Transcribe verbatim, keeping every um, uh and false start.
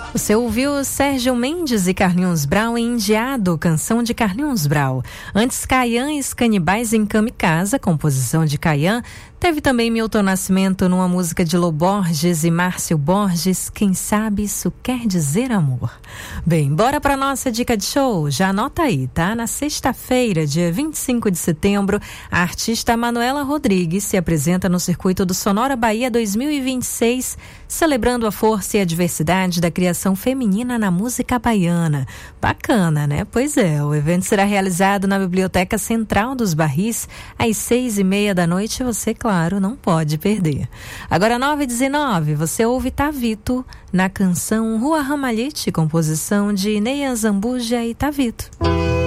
Você ouviu Sérgio Mendes e Carlinhos Brau em Indiado, canção de Carlinhos Brau. Antes, Caian e os Canibais em Kamikaze, composição de Caian. Teve também Milton Nascimento numa música de Lô Borges e Márcio Borges, Quem Sabe Isso Quer Dizer Amor. Bem, bora pra nossa dica de show. Já anota aí, tá? Na sexta-feira, dia vinte e cinco de setembro, a artista Manuela Rodrigues se apresenta no circuito do Sonora Bahia dois mil e vinte e seis, celebrando a força e a diversidade da criação feminina na música baiana. Bacana, né? Pois é, o evento será realizado na Biblioteca Central dos Barris, às seis e meia da noite. Você, claro, não pode perder. Agora, nove e dezenove, você ouve Tavito na canção Rua Ramalhete, composição de Ney Zambuja e Tavito.